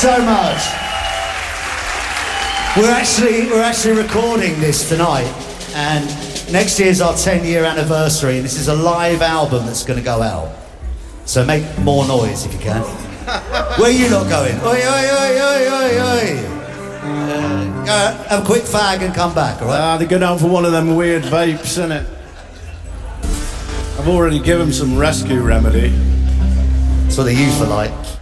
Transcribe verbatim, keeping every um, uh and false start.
so much. We're actually we're actually recording this tonight, and next year's our ten-year anniversary, and this is a live album that's going to go out. So make more noise if you can. Where are you not going? Oi, oi, oi, oi, oi, oi. Uh, go have a quick fag and come back, all right? Ah, they go down for one of them weird vapes, innit? I've already given them some rescue remedy. That's what they use for light.